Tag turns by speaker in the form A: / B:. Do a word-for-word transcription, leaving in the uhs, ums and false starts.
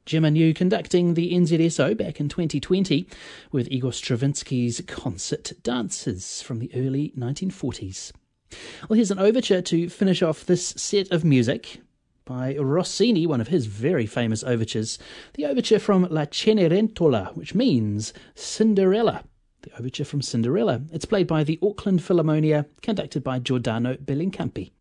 A: Jim Anu conducting the N Z S O back in twenty twenty with Igor Stravinsky's Concert Dances from the early nineteen forties. Well, here's an overture to finish off this set of music by Rossini, one of his very famous overtures, the overture from La Cenerentola, which means Cinderella. The overture from Cinderella. It's played by the Auckland Philharmonia, conducted by Giordano Bellincampi.